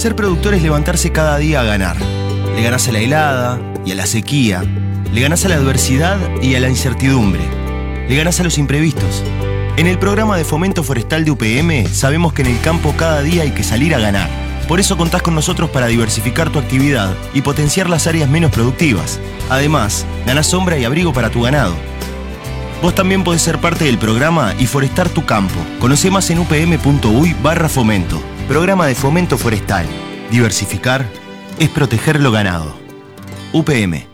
Ser productor es levantarse cada día a ganar. Le ganás a la helada y a la sequía. Le ganás a la adversidad y a la incertidumbre. Le ganás a los imprevistos. En el programa de fomento forestal de UPM sabemos que en el campo cada día hay que salir a ganar. Por eso contás con nosotros para diversificar tu actividad y potenciar las áreas menos productivas. Además, ganás sombra y abrigo para tu ganado. Vos también podés ser parte del programa y forestar tu campo. Conocé más en upm.uy/fomento. Programa de fomento forestal. Diversificar es proteger lo ganado. UPM.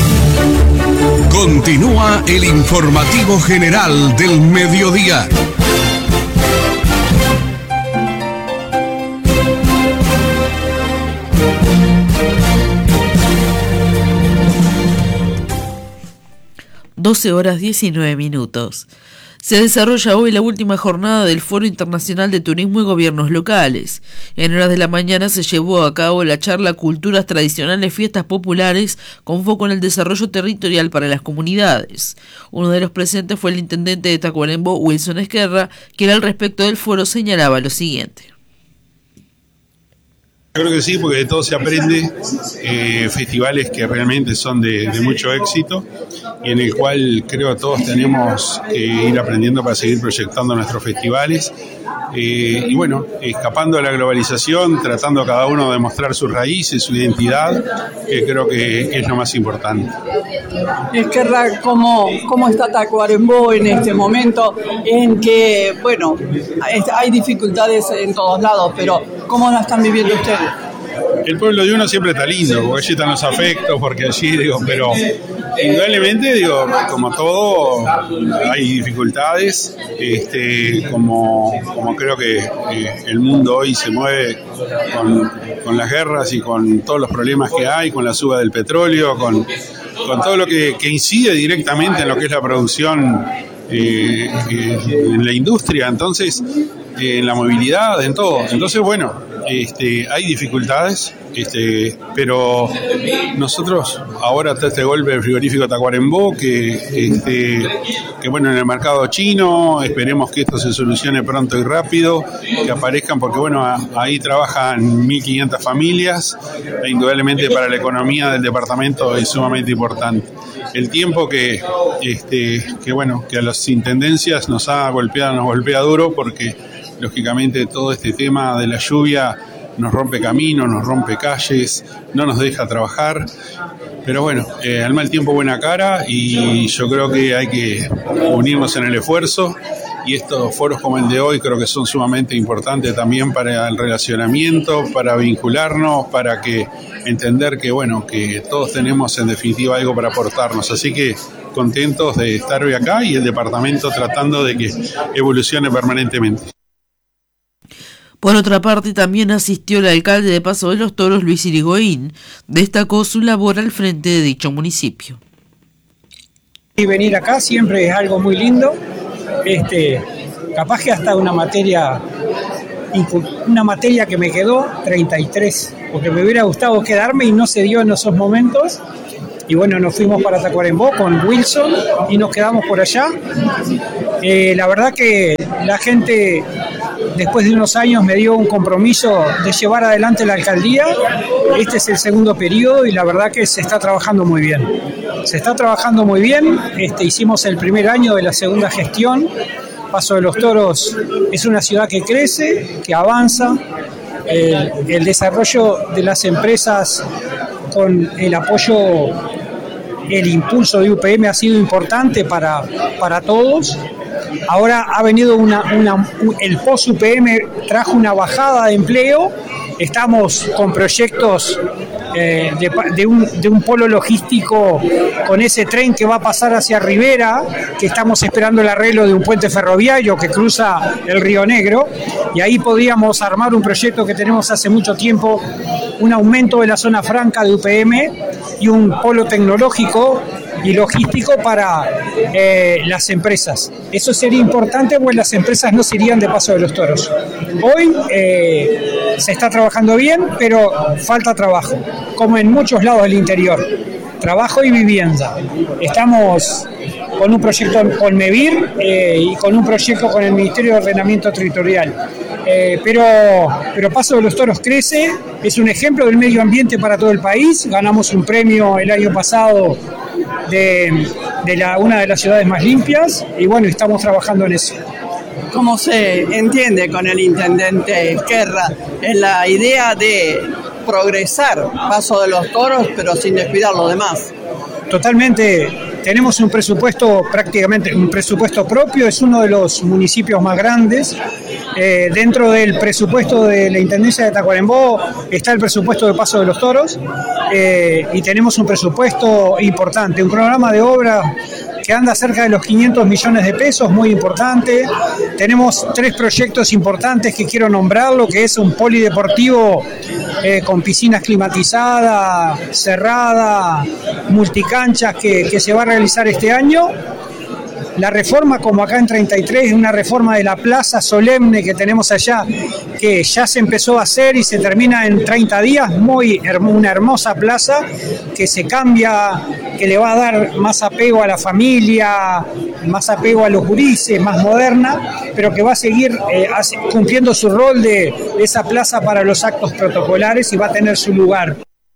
Continúa el informativo general del mediodía. (12:19). Se desarrolla hoy la última jornada del Foro Internacional de Turismo y Gobiernos Locales. En horas de la mañana se llevó a cabo la charla Culturas Tradicionales, Fiestas Populares, con foco en el desarrollo territorial para las comunidades. Uno de los presentes fue el intendente de Tacuarembó, Wilson Esquerra, quien al respecto del foro señalaba lo siguiente. Creo que sí, porque de todo se aprende, festivales que realmente son de mucho éxito y en el cual creo todos tenemos que ir aprendiendo para seguir proyectando nuestros festivales y bueno, escapando de la globalización, tratando cada uno de mostrar sus raíces, su identidad, que creo que es lo más importante. Esquerra, ¿cómo está Tacuarembó en este momento en que, bueno, hay dificultades en todos lados, pero ¿cómo la están viviendo ustedes? El pueblo de uno siempre está lindo, porque allí están los afectos, porque allí, pero indudablemente, como todo, hay dificultades, como creo que el mundo hoy se mueve con las guerras y con todos los problemas que hay, con la suba del petróleo, con todo lo que incide directamente en lo que es la producción en la industria, entonces, en la movilidad, en todo. Entonces, bueno, hay dificultades, pero nosotros ahora está este golpe del frigorífico Tacuarembó que bueno, en el mercado chino esperemos que esto se solucione pronto y rápido, que aparezcan, porque bueno, ahí trabajan 1.500 familias e indudablemente para la economía del departamento es sumamente importante. El tiempo que bueno, que a las intendencias nos golpea duro, porque lógicamente todo este tema de la lluvia nos rompe caminos, nos rompe calles, no nos deja trabajar, pero bueno, al mal tiempo buena cara, y yo creo que hay que unirnos en el esfuerzo, y estos foros como el de hoy creo que son sumamente importantes también para el relacionamiento, para vincularnos, para que entender que bueno, que todos tenemos en definitiva algo para aportarnos, así que contentos de estar hoy acá y el departamento tratando de que evolucione permanentemente. Por otra parte, también asistió el alcalde de Paso de los Toros, Luis Irigoyen. Destacó su labor al frente de dicho municipio. Y venir acá siempre es algo muy lindo. Capaz que hasta una materia que me quedó, 33, porque me hubiera gustado quedarme y no se dio en esos momentos. Y bueno, nos fuimos para Tacuarembó con Wilson y nos quedamos por allá. La verdad que la gente, después de unos años, me dio un compromiso de llevar adelante la alcaldía. Este es el segundo periodo y la verdad que se está trabajando muy bien. Hicimos el primer año de la segunda gestión. Paso de los Toros es una ciudad que crece, que avanza. El desarrollo de las empresas con el apoyo, el impulso de UPM ha sido importante para todos. Ahora ha venido el post-UPM trajo una bajada de empleo. Estamos con proyectos de un polo logístico con ese tren que va a pasar hacia Rivera, que estamos esperando el arreglo de un puente ferroviario que cruza el Río Negro, y ahí podríamos armar un proyecto que tenemos hace mucho tiempo, un aumento de la zona franca de UPM y un polo tecnológico y logístico para las empresas. Eso sería importante porque las empresas no se irían de Paso de los Toros. Hoy se está trabajando bien, pero falta trabajo, como en muchos lados del interior. Trabajo y vivienda. Estamos con un proyecto con MEVIR y con un proyecto con el Ministerio de Ordenamiento Territorial. Pero Paso de los Toros crece, es un ejemplo del medio ambiente para todo el país. Ganamos un premio el año pasado de una de las ciudades más limpias y bueno, estamos trabajando en eso. ¿Cómo se entiende con el intendente Esquerra en la idea de progresar Paso de los Toros, pero sin descuidar lo demás? Totalmente. Tenemos un presupuesto, prácticamente un presupuesto propio, es uno de los municipios más grandes. Dentro del presupuesto de la Intendencia de Tacuarembó está el presupuesto de Paso de los Toros y tenemos un presupuesto importante, un programa de obra que anda cerca de los 500 millones de pesos, muy importante. Tenemos 3 proyectos importantes que quiero nombrar, lo que es un polideportivo con piscinas climatizadas, cerrada, multicanchas que se va a realizar este año. La reforma, como acá en 33, es una reforma de la plaza solemne que tenemos allá, que ya se empezó a hacer y se termina en 30 días, una hermosa plaza que se cambia, que le va a dar más apego a la familia, más apego a los gurises, más moderna, pero que va a seguir cumpliendo su rol de esa plaza para los actos protocolares y va a tener su lugar.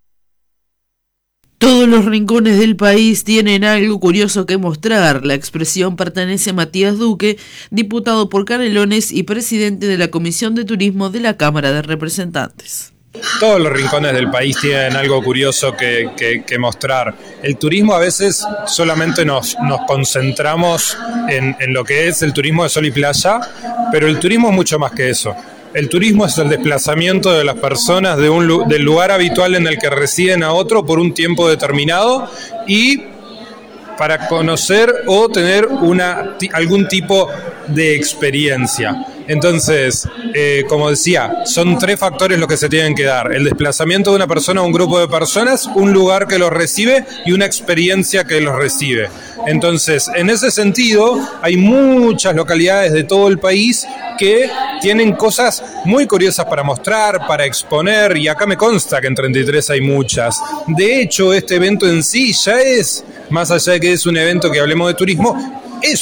Todos los rincones del país tienen algo curioso que mostrar. La expresión pertenece a Matías Duque, diputado por Canelones y presidente de la Comisión de Turismo de la Cámara de Representantes. Todos los rincones del país tienen algo curioso que mostrar. El turismo a veces solamente nos concentramos en lo que es el turismo de sol y playa, pero el turismo es mucho más que eso. El turismo es el desplazamiento de las personas del lugar habitual en el que residen a otro por un tiempo determinado y para conocer o tener algún tipo de experiencia. Entonces, como decía, son 3 factores los que se tienen que dar: el desplazamiento de una persona a un grupo de personas, un lugar que los recibe y una experiencia que los recibe. Entonces, en ese sentido, hay muchas localidades de todo el país que tienen cosas muy curiosas para mostrar, para exponer, y acá me consta que en 33 hay muchas. De hecho, este evento en sí ya es, más allá de que es un evento que hablemos de turismo,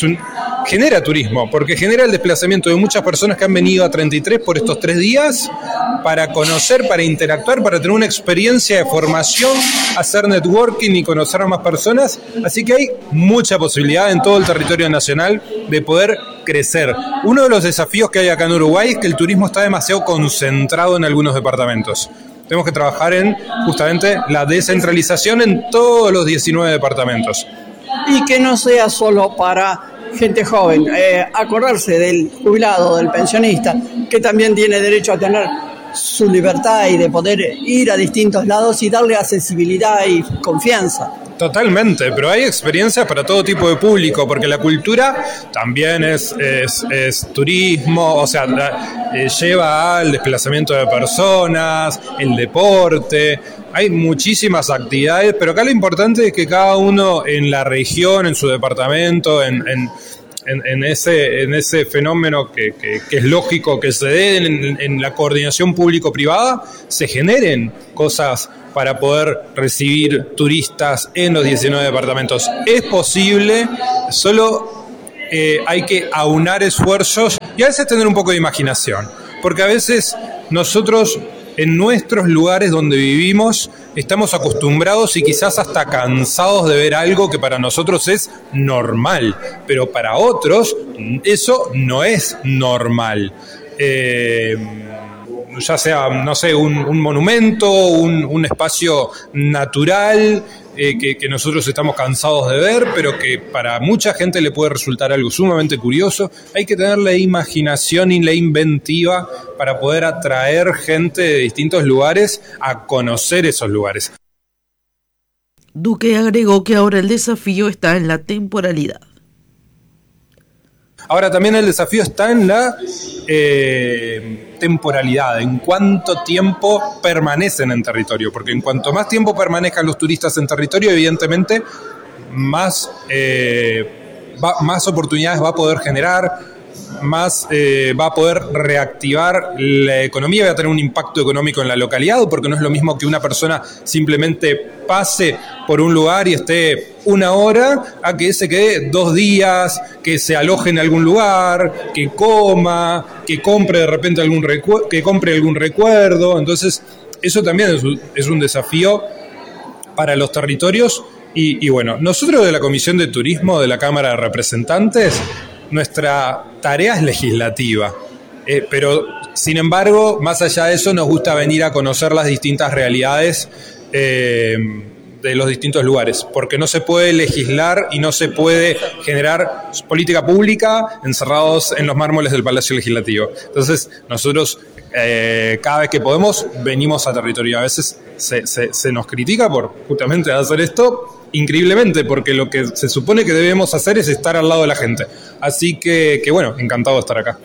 genera turismo, porque genera el desplazamiento de muchas personas que han venido a 33 por estos 3 días para conocer, para interactuar, para tener una experiencia de formación, hacer networking y conocer a más personas. Así que hay mucha posibilidad en todo el territorio nacional de poder crecer. Uno de los desafíos que hay acá en Uruguay es que el turismo está demasiado concentrado en algunos departamentos. Tenemos que trabajar en justamente la descentralización en todos los 19 departamentos. Y que no sea solo para gente joven, acordarse del jubilado, del pensionista, que también tiene derecho a tener su libertad y de poder ir a distintos lados y darle accesibilidad y confianza. Totalmente, pero hay experiencias para todo tipo de público, porque la cultura también es turismo, o sea, lleva al desplazamiento de personas, el deporte. Hay muchísimas actividades, pero acá lo importante es que cada uno en la región, en su departamento, en ese fenómeno que es lógico que se dé en la coordinación público-privada, se generen cosas para poder recibir turistas en los 19 departamentos. Es posible, solo hay que aunar esfuerzos y a veces tener un poco de imaginación, porque a veces nosotros en nuestros lugares donde vivimos estamos acostumbrados y quizás hasta cansados de ver algo que para nosotros es normal, pero para otros eso no es normal. Ya sea, no sé, un monumento, un espacio natural que nosotros estamos cansados de ver, pero que para mucha gente le puede resultar algo sumamente curioso. Hay que tener la imaginación y la inventiva para poder atraer gente de distintos lugares a conocer esos lugares. Duque agregó que ahora el desafío está en la temporalidad. Ahora también el desafío está en la temporalidad, en cuánto tiempo permanecen en territorio, porque en cuanto más tiempo permanezcan los turistas en territorio, evidentemente más oportunidades va a poder generar, más va a poder reactivar la economía, va a tener un impacto económico en la localidad, porque no es lo mismo que una persona simplemente pase por un lugar y esté 1 hora a que se quede 2 días, que se aloje en algún lugar, que coma, que compre de repente algún recuerdo. Entonces, eso también es un desafío para los territorios. Y bueno, nosotros de la Comisión de Turismo de la Cámara de Representantes, nuestra tarea es legislativa. Pero, sin embargo, más allá de eso, nos gusta venir a conocer las distintas realidades de los distintos lugares, porque no se puede legislar y no se puede generar política pública encerrados en los mármoles del Palacio Legislativo. Entonces, nosotros, cada vez que podemos, venimos a territorio. A veces se nos critica por justamente hacer esto increíblemente, porque lo que se supone que debemos hacer es estar al lado de la gente. Así que bueno, encantado de estar acá.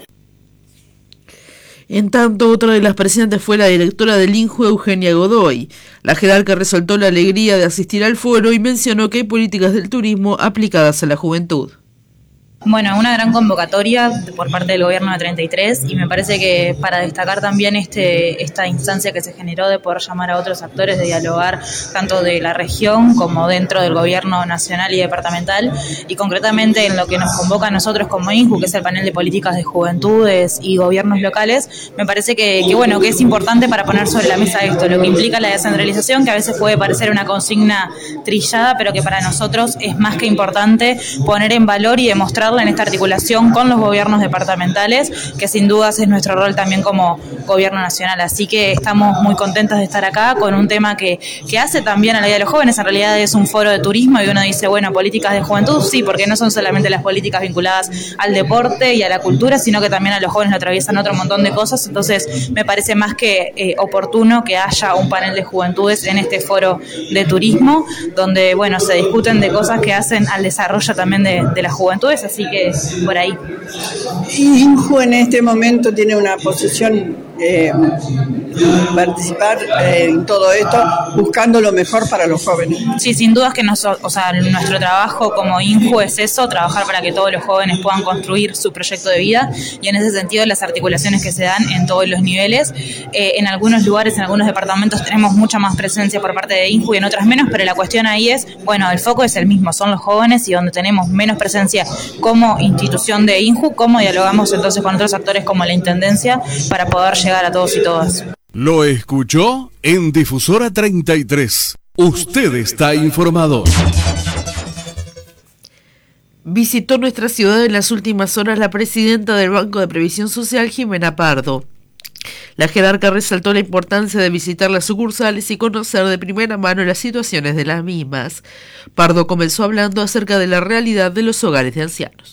En tanto, otra de las presentes fue la directora del INJU, Eugenia Godoy. La jerarca resaltó la alegría de asistir al foro y mencionó que hay políticas del turismo aplicadas a la juventud. Bueno, una gran convocatoria por parte del gobierno de 33 y me parece que para destacar también esta instancia que se generó de poder llamar a otros actores, de dialogar tanto de la región como dentro del gobierno nacional y departamental, y concretamente en lo que nos convoca a nosotros como INJU, que es el panel de políticas de juventudes y gobiernos locales. Me parece que es importante para poner sobre la mesa esto, lo que implica la descentralización, que a veces puede parecer una consigna trillada, pero que para nosotros es más que importante poner en valor y demostrar en esta articulación con los gobiernos departamentales, que sin dudas es nuestro rol también como gobierno nacional. Así que estamos muy contentos de estar acá con un tema que hace también a la vida de los jóvenes. En realidad es un foro de turismo y uno dice, bueno, políticas de juventud, sí, porque no son solamente las políticas vinculadas al deporte y a la cultura, sino que también a los jóvenes lo atraviesan otro montón de cosas. Entonces me parece más que oportuno que haya un panel de juventudes en este foro de turismo, donde, bueno, se discuten de cosas que hacen al desarrollo también de las juventudes. Así que por ahí. INJU en este momento tiene una posición participar en todo esto, buscando lo mejor para los jóvenes. Sí, sin dudas que nuestro trabajo como INJU es eso, trabajar para que todos los jóvenes puedan construir su proyecto de vida, y en ese sentido las articulaciones que se dan en todos los niveles. En algunos lugares, en algunos departamentos tenemos mucha más presencia por parte de INJU y en otras menos, pero la cuestión ahí es, bueno, el foco es el mismo, son los jóvenes, y donde tenemos menos presencia como institución de INJU, cómo dialogamos entonces con otros actores como la Intendencia para poder llegar a todos y todas. Lo escuchó en Difusora 33. Usted está informado. Visitó nuestra ciudad en las últimas horas la presidenta del Banco de Previsión Social, Jimena Pardo. La jerarca resaltó la importancia de visitar las sucursales y conocer de primera mano las situaciones de las mismas. Pardo comenzó hablando acerca de la realidad de los hogares de ancianos.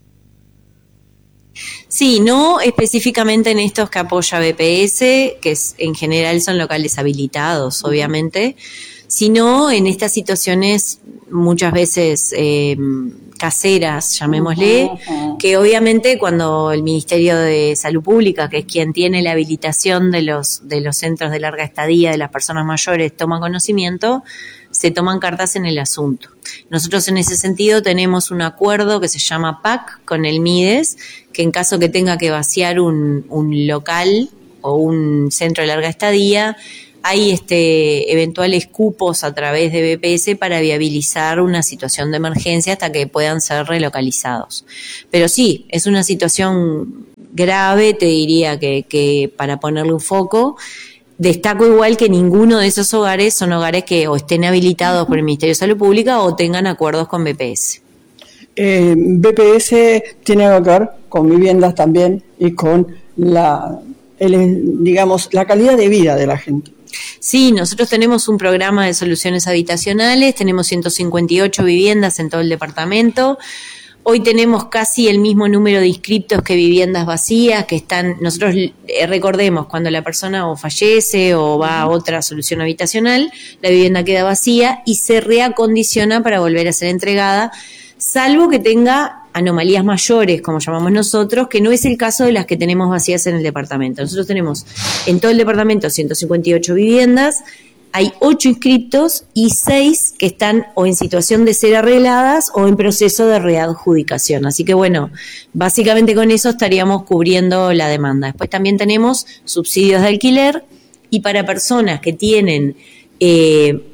Sí, no específicamente en estos que apoya BPS, que en general son locales habilitados, obviamente, sino en estas situaciones muchas veces caseras, llamémosle, que obviamente cuando el Ministerio de Salud Pública, que es quien tiene la habilitación de los centros de larga estadía de las personas mayores, toma conocimiento, se toman cartas en el asunto. Nosotros en ese sentido tenemos un acuerdo que se llama PAC con el MIDES, que en caso que tenga que vaciar un local o un centro de larga estadía, hay eventuales cupos a través de BPS para viabilizar una situación de emergencia hasta que puedan ser relocalizados. Pero sí, es una situación grave, te diría que para ponerle un foco. Destaco igual que ninguno de esos hogares son hogares que o estén habilitados por el Ministerio de Salud Pública o tengan acuerdos con BPS. BPS tiene que ver con viviendas también y con la calidad de vida de la gente. Sí, nosotros tenemos un programa de soluciones habitacionales, tenemos 158 viviendas en todo el departamento. Hoy tenemos casi el mismo número de inscriptos que viviendas vacías, que están, nosotros recordemos, cuando la persona o fallece o va a otra solución habitacional, la vivienda queda vacía y se reacondiciona para volver a ser entregada, salvo que tenga anomalías mayores, como llamamos nosotros, que no es el caso de las que tenemos vacías en el departamento. Nosotros tenemos en todo el departamento 158 viviendas, hay 8 inscriptos y 6 que están o en situación de ser arregladas o en proceso de readjudicación. Así que bueno, básicamente con eso estaríamos cubriendo la demanda. Después también tenemos subsidios de alquiler y para personas que tienen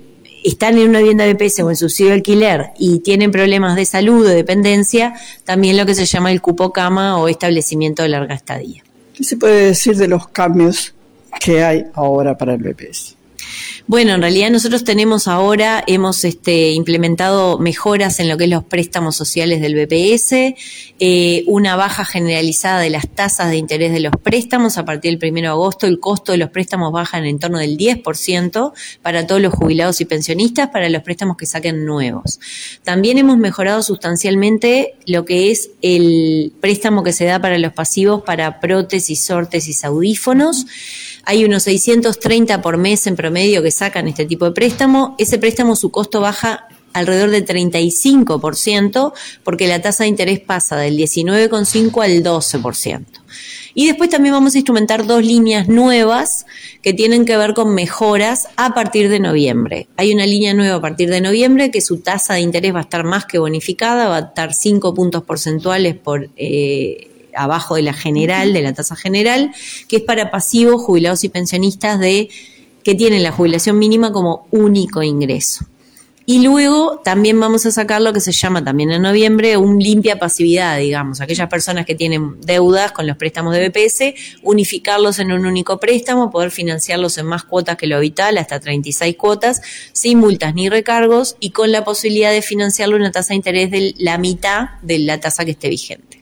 están en una vivienda BPS o en subsidio de alquiler y tienen problemas de salud o dependencia, también lo que se llama el cupo cama o establecimiento de larga estadía. ¿Qué se puede decir de los cambios que hay ahora para el BPS? Bueno, en realidad nosotros hemos implementado mejoras en lo que es los préstamos sociales del BPS, una baja generalizada de las tasas de interés de los préstamos. A partir del 1 de agosto el costo de los préstamos baja en torno del 10% para todos los jubilados y pensionistas, para los préstamos que saquen nuevos. También hemos mejorado sustancialmente lo que es el préstamo que se da para los pasivos para prótesis, órtesis, audífonos. Hay unos 630 por mes en promedio que sacan este tipo de préstamo. Ese préstamo, su costo baja alrededor del 35%, porque la tasa de interés pasa del 19,5% al 12%. Y después también vamos a instrumentar 2 líneas nuevas que tienen que ver con mejoras a partir de noviembre. Hay una línea nueva a partir de noviembre que su tasa de interés va a estar más que bonificada, va a estar 5 puntos porcentuales por abajo de la general, de la tasa general, que es para pasivos, jubilados y pensionistas que tienen la jubilación mínima como único ingreso. Y luego también vamos a sacar lo que se llama también en noviembre un limpia pasividad, digamos, aquellas personas que tienen deudas con los préstamos de BPS, unificarlos en un único préstamo, poder financiarlos en más cuotas que lo habitual, hasta 36 cuotas, sin multas ni recargos y con la posibilidad de financiarlo en una tasa de interés de la mitad de la tasa que esté vigente.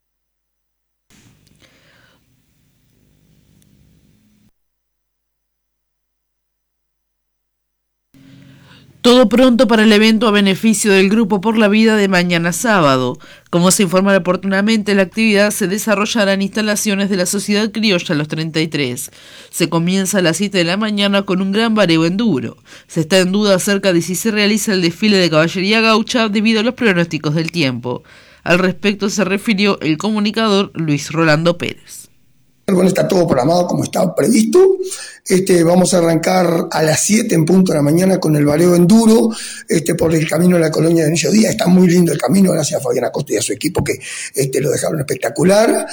Todo pronto para el evento a beneficio del Grupo por la Vida de mañana sábado. Como se informa oportunamente, la actividad se desarrollará en instalaciones de la Sociedad Criolla Los 33. Se comienza a las 7 de la mañana con un gran bareo enduro. Se está en duda acerca de si se realiza el desfile de caballería gaucha debido a los pronósticos del tiempo. Al respecto se refirió el comunicador Luis Rolando Pérez. Bueno, está todo programado como estaba previsto. Vamos a arrancar a las 7 en punto de la mañana con el bareo enduro por el camino de la colonia de Inicio Díaz. Está muy lindo el camino, gracias a Fabián Acosta y a su equipo que lo dejaron espectacular.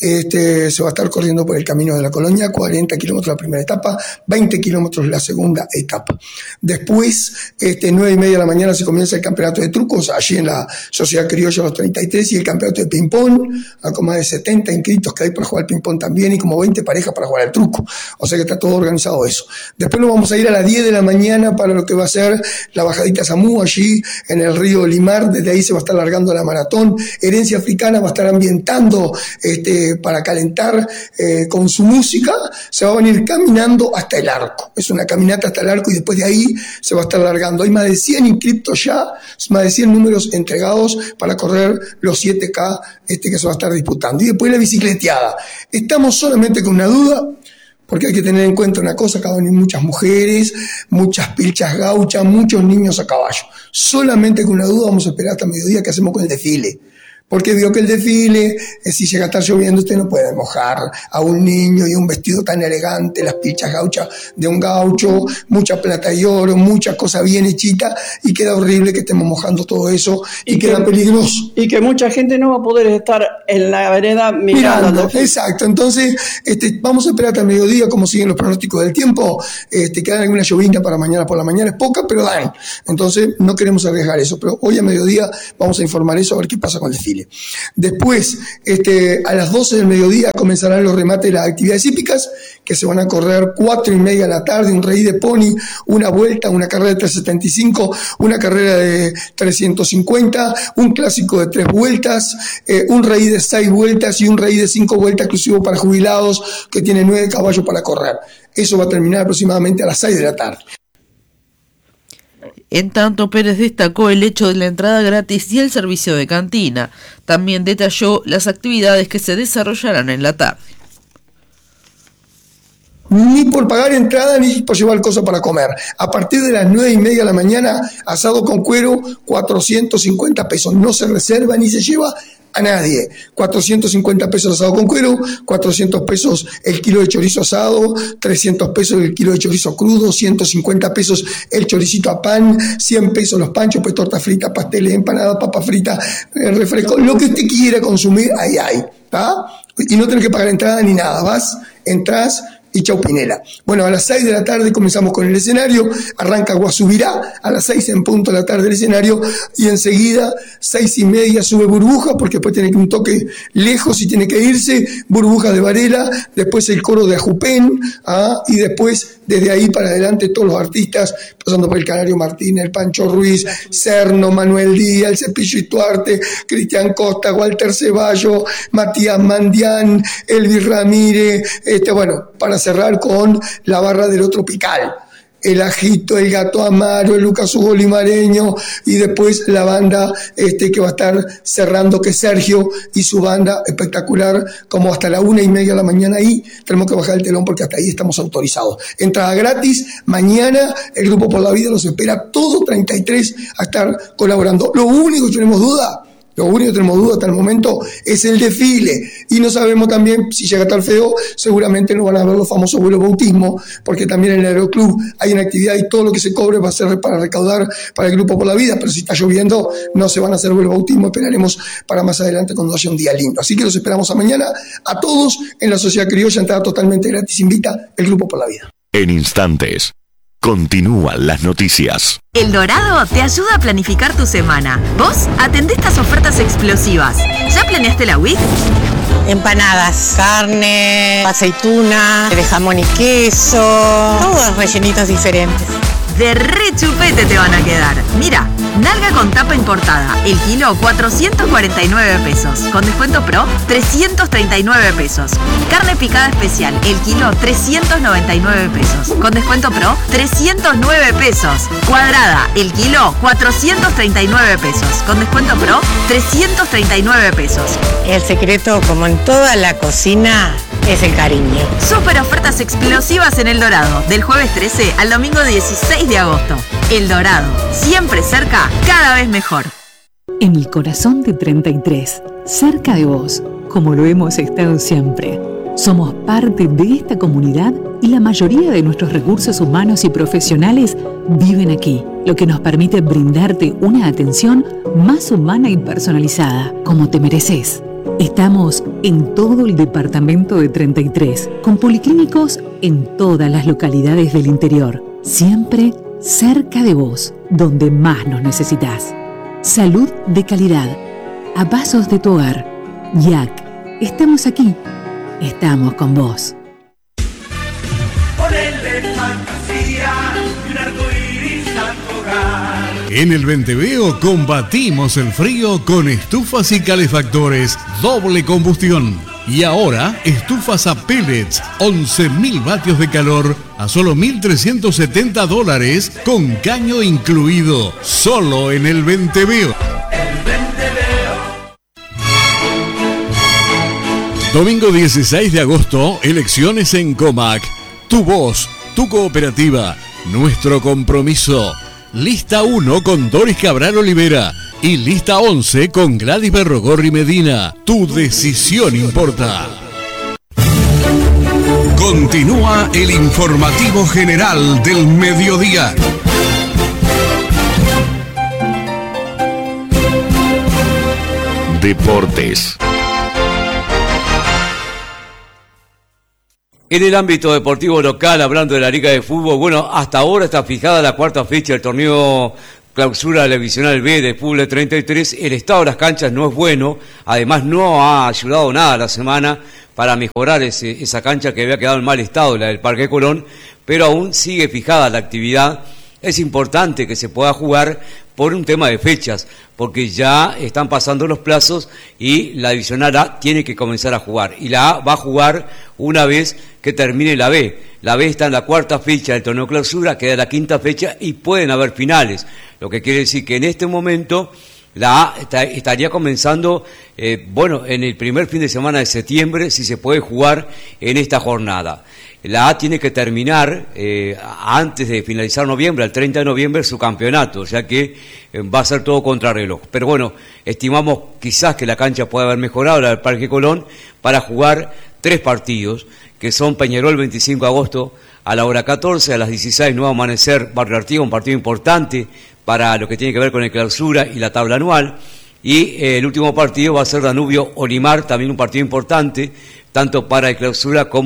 Se va a estar corriendo por el camino de la colonia, 40 kilómetros la primera etapa, 20 kilómetros la segunda etapa. Después, 9:30 de la mañana se comienza el campeonato de trucos, allí en la Sociedad Criolla Los 33, y el campeonato de ping-pong, con más de 70 inscritos que hay para jugar al ping-pong también, y como 20 parejas para jugar al truco. O sea que está todo organizado eso. Después nos vamos a ir a las 10 de la mañana para lo que va a ser la bajadita Samú, allí en el río Limar. Desde ahí se va a estar largando la maratón. Herencia Africana va a estar ambientando para calentar con su música. Se va a venir caminando hasta el arco. Es una caminata hasta el arco y después de ahí se va a estar largando. Hay más de 100 inscriptos ya, más de 100 números entregados para correr los 7K que se va a estar disputando. Y después la bicicleteada. Estamos solamente con una duda, porque hay que tener en cuenta una cosa: acá van a venir muchas mujeres, muchas pilchas gauchas, muchos niños a caballo. Solamente con una duda vamos a esperar hasta mediodía qué hacemos con el desfile. Porque vio que el desfile, si llega a estar lloviendo, usted no puede mojar a un niño y un vestido tan elegante, las pilchas gauchas de un gaucho, mucha plata y oro, mucha cosa bien hechita, y queda horrible que estemos mojando todo eso y queda peligroso. Y que mucha gente no va a poder estar en la vereda mirando. Exacto. Entonces, vamos a esperar hasta el mediodía, como siguen los pronósticos del tiempo. Quedan alguna llovina para mañana por la mañana, es poca, pero dan. Entonces, no queremos arriesgar eso, pero hoy a mediodía vamos a informar eso, a ver qué pasa con el desfile. Después, a las 12 del mediodía comenzarán los remates de las actividades hípicas, que se van a correr 4:30 de la tarde, un rey de pony, una vuelta, una carrera de 375, una carrera de 350, un clásico de 3 vueltas, un rey de 6 vueltas y un rey de 5 vueltas exclusivo para jubilados que tiene 9 caballos para correr. Eso va a terminar aproximadamente a las 6 de la tarde. En tanto, Pérez destacó el hecho de la entrada gratis y el servicio de cantina. También detalló las actividades que se desarrollarán en la tarde. Ni por pagar entrada ni por llevar cosas para comer. A partir de las 9:30 de la mañana, asado con cuero, 450 pesos. No se reserva ni se lleva a nadie. 450 pesos asado con cuero, 400 pesos el kilo de chorizo asado, 300 pesos el kilo de chorizo crudo, 150 pesos el choricito a pan, 100 pesos los panchos, pues torta frita, pasteles, empanadas, papa frita, refresco, lo que usted quiera consumir, ahí hay, ¿tá? Y no tenés que pagar entrada ni nada, vas, entras y Chaupinela. Bueno, a las 6 de la tarde comenzamos con el escenario, arranca Guasubirá, a las 6 en punto de la tarde el escenario, y enseguida 6:30 sube Burbuja, porque después tiene que un toque lejos y tiene que irse, Burbuja de Varela, después el coro de Ajupén, y después desde ahí para adelante todos los artistas, pasando por el Canario Martínez, el Pancho Ruiz, Cerno, Manuel Díaz, el Cepillo y Tuarte, Cristian Costa, Walter Ceballo, Matías Mandián, Elvis Ramírez, bueno, para cerrar con la barra de lo tropical. El Ajito, el Gato Amaro, el Lucas Hugo Limareño, y después la banda que va a estar cerrando, que es Sergio y su banda espectacular, como hasta la 1:30 de la mañana. Ahí tenemos que bajar el telón porque hasta ahí estamos autorizados. Entrada gratis, mañana el Grupo Por la Vida los espera todo 33 a estar colaborando. Lo único que tenemos duda hasta el momento es el desfile, y no sabemos también si llega a estar feo, seguramente no van a ver los famosos vuelos bautismo, porque también en el Aeroclub hay una actividad y todo lo que se cobre va a ser para recaudar para el Grupo Por la Vida, pero si está lloviendo no se van a hacer vuelos bautismo, esperaremos para más adelante cuando haya un día lindo. Así que los esperamos a mañana a todos en la Sociedad Criolla, entrada totalmente gratis, invita el Grupo Por la Vida. En instantes, continúan las noticias. El Dorado te ayuda a planificar tu semana. Vos atendé estas ofertas explosivas. ¿Ya planeaste la week? Empanadas, carne, aceituna, de jamón y queso, todos rellenitos diferentes. De re chupete te van a quedar. Mira, nalga con tapa importada, el kilo 449 pesos. Con descuento pro, 339 pesos. Carne picada especial, el kilo 399 pesos. Con descuento pro, 309 pesos. Cuadrada, el kilo 439 pesos. Con descuento pro, 339 pesos. El secreto, como en toda la cocina, es el cariño. Super ofertas explosivas en El Dorado, del jueves 13 al domingo 16 de agosto. El Dorado, siempre cerca, cada vez mejor. En el corazón de 33, cerca de vos, como lo hemos estado siempre. Somos parte de esta comunidad y la mayoría de nuestros recursos humanos y profesionales viven aquí, lo que nos permite brindarte una atención más humana y personalizada, como te mereces. Estamos en todo el departamento de 33, con policlínicos en todas las localidades del interior, siempre cerca de vos, donde más nos necesitas. Salud de calidad, a pasos de tu hogar. YAC, estamos aquí, estamos con vos. En el Venteveo combatimos el frío con estufas y calefactores doble combustión. Y ahora, estufas a pellets, 11.000 vatios de calor a solo $1.370 con caño incluido. Solo en el Venteveo. Domingo 16 de agosto, elecciones en Comac. Tu voz, tu cooperativa, nuestro compromiso. Lista 1 con Doris Cabral Olivera y lista 11 con Gladys Berrogorri Medina. Tu decisión importa. Continúa el informativo general del mediodía. Deportes. En el ámbito deportivo local, hablando de la Liga de Fútbol, bueno, hasta ahora está fijada la cuarta fecha del torneo Clausura de la Divisional B de Fútbol de 33. El estado de las canchas no es bueno, además no ha ayudado nada la semana para mejorar esa cancha que había quedado en mal estado, la del Parque Colón, pero aún sigue fijada la actividad. Es importante que se pueda jugar por un tema de fechas, porque ya están pasando los plazos y la Divisional A tiene que comenzar a jugar. Y la A va a jugar una vez que termine la B. La B está en la cuarta fecha del torneo Clausura, queda la quinta fecha y pueden haber finales. Lo que quiere decir que en este momento la A estaría comenzando, en el primer fin de semana de septiembre, si se puede jugar en esta jornada. La A tiene que terminar antes de finalizar noviembre, el 30 de noviembre, su campeonato, o sea que va a ser todo contrarreloj. Pero bueno, estimamos quizás que la cancha pueda haber mejorado, la del Parque Colón, para jugar 3 partidos, que son Peñarol 25 de agosto a la hora 14, a las 16 Nuevo Amanecer, Barrio Artigas, un partido importante para lo que tiene que ver con el Clausura y la tabla anual. Y el último partido va a ser Danubio Olimar, también un partido importante, tanto para el Clausura como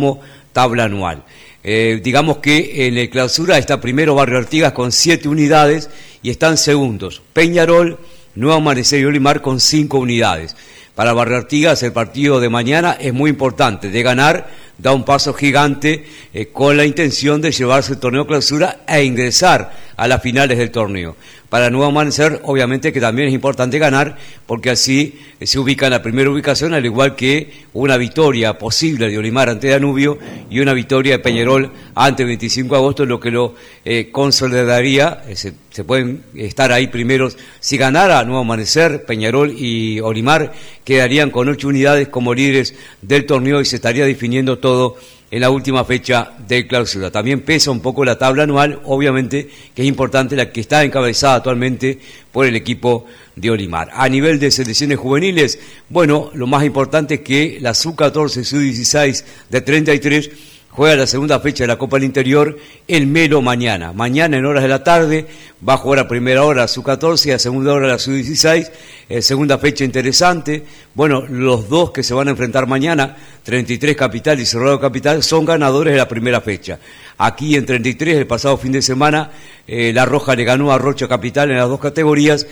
tabla anual. Digamos que en el clausura está primero Barrio Artigas con 7 unidades y están segundos Peñarol, Nuevo Amanecer y Olimar con 5 unidades. Para Barrio Artigas el partido de mañana es muy importante, de ganar da un paso gigante con la intención de llevarse el torneo clausura e ingresar a las finales del torneo. Para Nuevo Amanecer, obviamente que también es importante ganar, porque así se ubica en la primera ubicación, al igual que una victoria posible de Olimar ante Danubio y una victoria de Peñarol ante el 25 de agosto, lo que lo consolidaría. Se pueden estar ahí primeros. Si ganara Nuevo Amanecer, Peñarol y Olimar quedarían con 8 unidades como líderes del torneo y se estaría definiendo todo en la última fecha de clausura. También pesa un poco la tabla anual, obviamente que es importante, la que está encabezada actualmente por el equipo de Olimar. A nivel de selecciones juveniles, bueno, lo más importante es que la Sub-14 y Sub-16 de 33 juega la segunda fecha de la Copa del Interior el Melo mañana. Mañana en horas de la tarde va a jugar a primera hora la Sub-14 y a segunda hora la Sub-16. Segunda fecha interesante. Bueno, los dos que se van a enfrentar mañana, 33 Capital y Cerrado Capital, son ganadores de la primera fecha. Aquí en 33, el pasado fin de semana, La Roja le ganó a Rocha Capital en las 2 categorías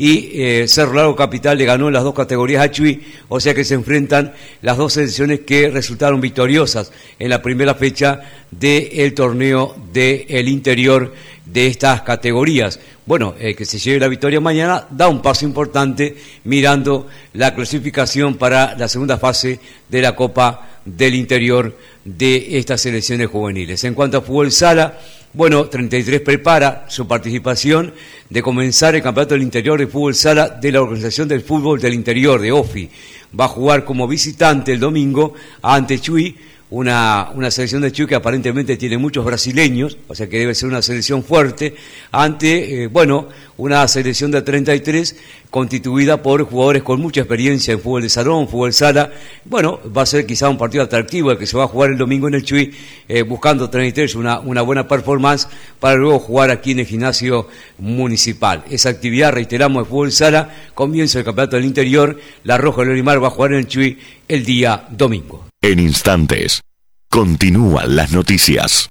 y Cerro Largo Capital le ganó en las 2 categorías a Chuy, o sea que se enfrentan las dos selecciones que resultaron victoriosas en la primera fecha del torneo del interior de estas categorías. Bueno, que se lleve la victoria mañana da un paso importante mirando la clasificación para la segunda fase de la Copa del Interior de estas selecciones juveniles. En cuanto a fútbol sala, bueno, 33 prepara su participación de comenzar el Campeonato del Interior de Fútbol Sala de la Organización del Fútbol del Interior, de OFI. Va a jugar como visitante el domingo ante Chuy, una selección de Chuy que aparentemente tiene muchos brasileños, o sea que debe ser una selección fuerte, ante, una selección de 33 constituida por jugadores con mucha experiencia en fútbol de salón, fútbol sala. Bueno, va a ser quizá un partido atractivo el que se va a jugar el domingo en el Chuy, buscando 33 una buena performance para luego jugar aquí en el gimnasio municipal. Esa actividad, reiteramos, de fútbol sala, comienza el Campeonato del Interior. La Roja del Olimar va a jugar en el Chuy el día domingo. En instantes, continúan las noticias.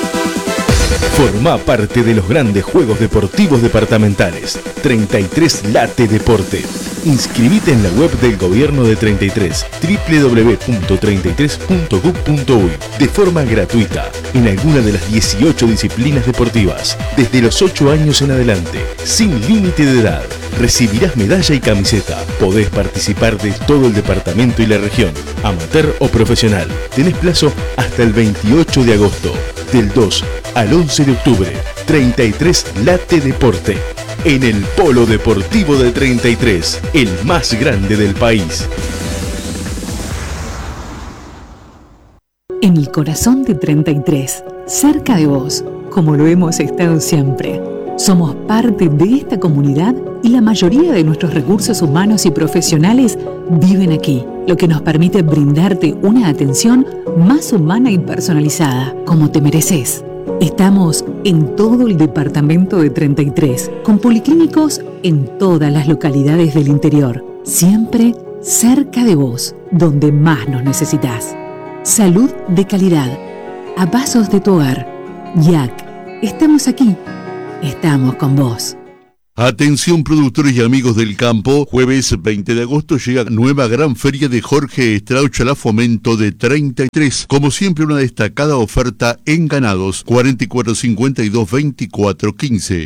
Forma parte de los grandes Juegos Deportivos Departamentales. 33 Late Deporte. Inscribite en la web del Gobierno de 33, www.33.gov.uy, de forma gratuita, en alguna de las 18 disciplinas deportivas, desde los 8 años en adelante, sin límite de edad. Recibirás medalla y camiseta. Podés participar de todo el departamento y la región, amateur o profesional. Tenés plazo hasta el 28 de agosto. Del 2 al 11 de octubre, 33 Late Deporte. En el Polo Deportivo de 33, el más grande del país. En el corazón de 33, cerca de vos, como lo hemos estado siempre. Somos parte de esta comunidad y la mayoría de nuestros recursos humanos y profesionales viven aquí, lo que nos permite brindarte una atención más humana y personalizada, como te mereces. Estamos en todo el departamento de 33, con policlínicos en todas las localidades del interior, siempre cerca de vos, donde más nos necesitas. Salud de calidad, a pasos de tu hogar. YAC, estamos aquí, estamos con vos. Atención productores y amigos del campo, jueves 20 de agosto llega nueva gran feria de Jorge Strauchala Fomento de 33. Como siempre, una destacada oferta en ganados, 44 52 24 15.